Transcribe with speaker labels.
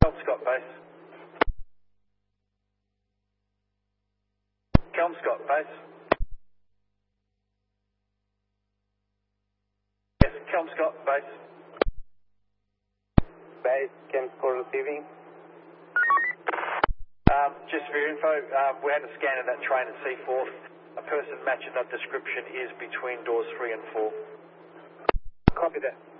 Speaker 1: Kelmscott base. Kelmscott base. Yes, Kelmscott base.
Speaker 2: Base, Kelmscott receiving.
Speaker 1: Just for your info, we had a scan of that train at Seaforth. A person matching that description is between doors 3 and 4.
Speaker 2: Copy that.